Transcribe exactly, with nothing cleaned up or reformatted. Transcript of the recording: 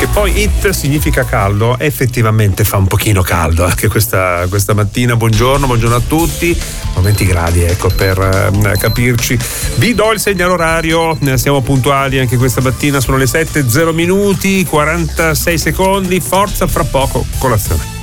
poi it significa caldo, effettivamente fa un pochino caldo anche questa, questa mattina. Buongiorno, buongiorno a tutti. venti gradi, ecco, per eh, capirci. Vi do il segnale orario, siamo puntuali anche questa mattina, sono le sette e zero minuti, quarantasei secondi, forza, fra poco colazione.